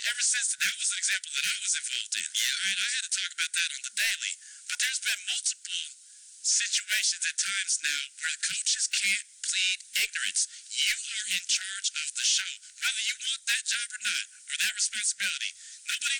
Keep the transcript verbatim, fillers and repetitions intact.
ever since that was an example that I was involved in. Yeah, I mean, I had to talk about that on the daily, but there's been multiple situations at times now where coaches can't plead ignorance. You are in charge of the show, whether you want that job or not, or that responsibility. Nobody